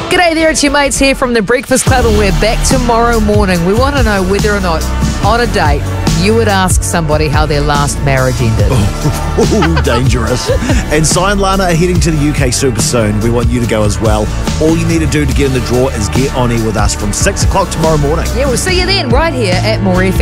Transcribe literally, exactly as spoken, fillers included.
G'day there, it's your mates here from the Breakfast Club, and we're back tomorrow morning. We want to know whether or not, on a date, you would ask somebody how their last marriage ended. Oh, dangerous. And Si and Lana are heading to the U K super soon. We want you to go as well. All you need to do to get in the draw is get on here with us from six o'clock tomorrow morning. Yeah, we'll see you then, right here at More F M.